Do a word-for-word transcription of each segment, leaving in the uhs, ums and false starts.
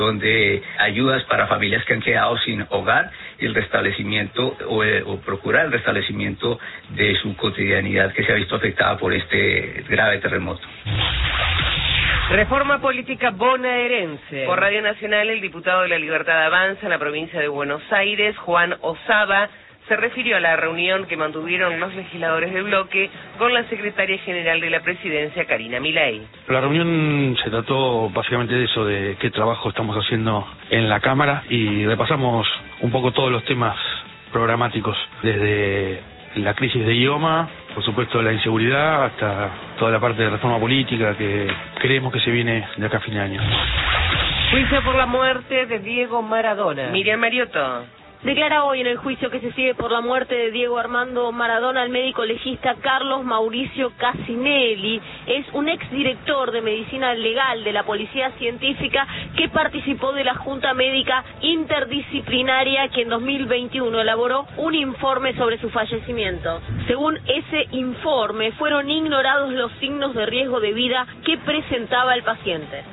donde ayudas para familias que han quedado sin hogar y el restablecimiento o, eh, o procurar el restablecimiento de su cotidianidad que se ha visto afectada por este grave terremoto. Reforma política bonaerense. Por Radio Nacional, el diputado de La Libertad Avanza en la provincia de Buenos Aires, Juan Osaba, se refirió a la reunión que mantuvieron los legisladores del bloque con la secretaria general de la presidencia, Karina Milei. La reunión se trató básicamente de eso, de qué trabajo estamos haciendo en la Cámara, y repasamos un poco todos los temas programáticos, desde la crisis de idioma, por supuesto la inseguridad, hasta toda la parte de reforma política que creemos que se viene de acá a fin de año. Juicio por la muerte de Diego Maradona. Miriam Mariotto. Declara hoy en el juicio que se sigue por la muerte de Diego Armando Maradona el médico legista Carlos Mauricio Casinelli. Es un exdirector de medicina legal de la Policía Científica que participó de la Junta Médica Interdisciplinaria que en dos mil veintiuno elaboró un informe sobre su fallecimiento. Según ese informe, fueron ignorados los signos de riesgo de vida que presentaba el paciente.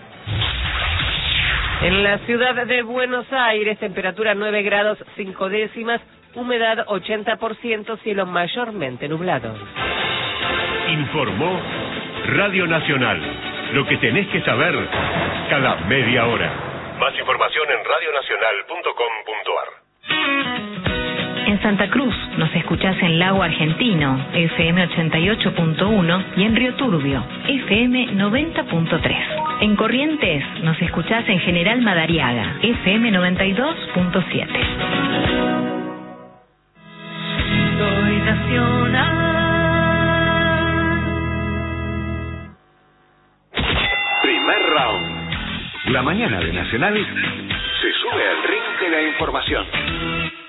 En la ciudad de Buenos Aires, temperatura nueve grados cinco décimas, humedad ochenta por ciento, cielo mayormente nublado. Informó Radio Nacional. Lo que tenés que saber cada media hora. Más información en radio nacional punto com punto ar. En Santa Cruz nos escuchás en Lago Argentino, F M ochenta y ocho punto uno, y en Río Turbio, F M noventa punto tres. En Corrientes nos escuchás en General Madariaga, F M noventa y dos punto siete. Soy Nacional. Primer round. La mañana de Nacional se sube al ring de la información.